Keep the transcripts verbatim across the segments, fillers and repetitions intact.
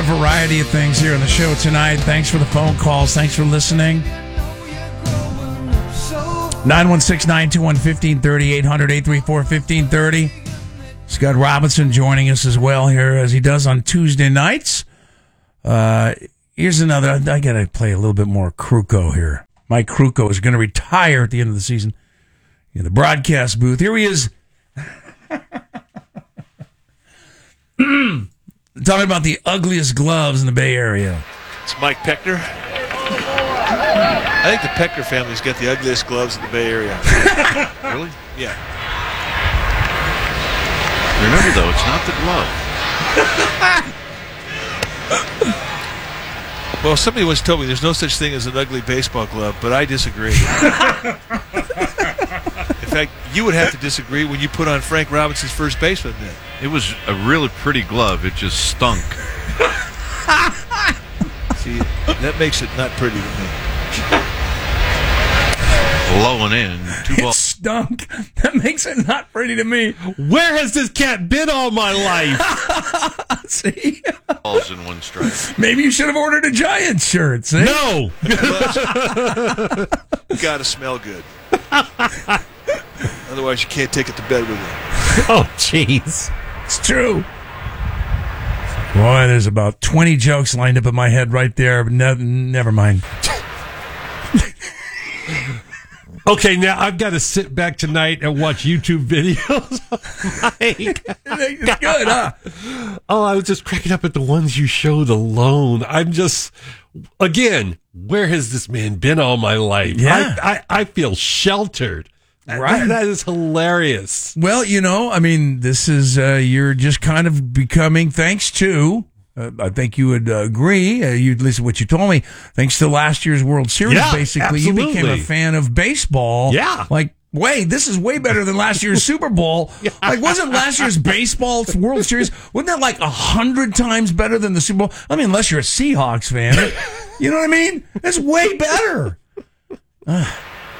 variety of things here on the show tonight. Thanks for the phone calls. Thanks for listening. nine one six, nine two one, one five three zero, eight hundred, eight three four, one five three zero. Scott Robinson joining us as well here, as he does on Tuesday nights. Uh, here's another. I got to play a little bit more Kruko here. Mike Kruko is going to retire at the end of the season in the broadcast booth. Here he is. Talking about the ugliest gloves in the Bay Area. It's Mike Peckner. I think the Peckner family's got the ugliest gloves in the Bay Area. Really? Yeah. Remember, though, it's not the glove. Well, somebody once told me there's no such thing as an ugly baseball glove, but I disagree. In fact, you would have to disagree when you put on Frank Robinson's first baseman then. It was a really pretty glove. It just stunk. See, that makes it not pretty to me. Low and in. Two It balls. stunk. That makes it not pretty to me. Where has this cat been all my life? See? Balls in one strike. Maybe you should have ordered a Giants shirt. See? No. Gotta smell good. Otherwise, you can't take it to bed with you. Oh, jeez. It's true. Boy, there's about twenty jokes lined up in my head right there, but ne- never mind. Okay, now I've got to sit back tonight and watch YouTube videos. Mike. It's good, huh? Oh, I was just cracking up at the ones you showed alone. I'm just, again, where has this man been all my life? Yeah. I, I, I feel sheltered. Right. That, that is hilarious. Well, you know, I mean, this is, uh, you're just kind of becoming, thanks to, uh, I think you would uh, agree, uh, you, at least what you told me, thanks to last year's World Series, Yeah, basically, you became a absolutely. fan of baseball. Yeah. Like, wait, this is way better than last year's Super Bowl. Like, wasn't last year's baseball World Series, wasn't that like a hundred times better than the Super Bowl? I mean, unless you're a Seahawks fan. You know what I mean? It's way better. Uh.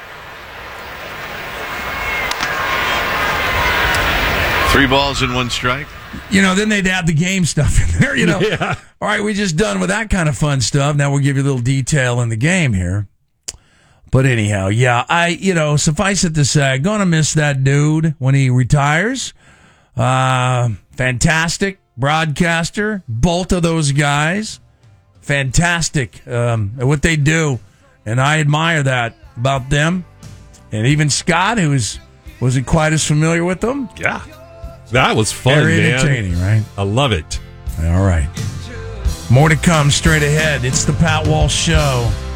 Three balls in one strike. You know, then they'd add the game stuff in there, you know. Yeah. All right, we just done with that kind of fun stuff. Now we'll give you a little detail in the game here. But anyhow, yeah, I, you know, suffice it to say, going to miss that dude when he retires. Uh, fantastic broadcaster, both of those guys. Fantastic um, at what they do. And I admire that about them. And even Scott, who was, wasn't quite as familiar with them. Yeah. That was fun, Very man. entertaining, right? I love it. All right. More to come straight ahead. It's the Pat Walsh Show.